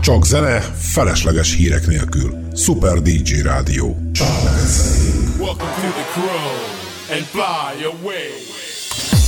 Csak zene, felesleges hírek nélkül. Super DJ Rádió. Csak neked zenéjük. Welcome to the crew and fly away.